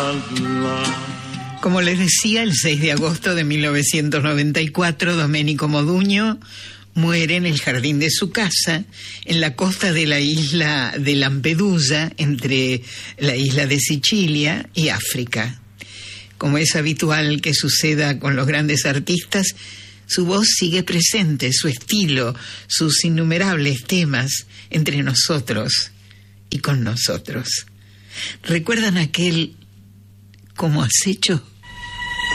Como les decía, el 6 de agosto de 1994, Domenico Modugno muere en el jardín de su casa, en la costa de la isla de Lampedusa, entre la isla de Sicilia y África. Como es habitual que suceda con los grandes artistas, su voz sigue presente, su estilo, sus innumerables temas entre nosotros y con nosotros. ¿Recuerdan aquel "¿Cómo has hecho?"?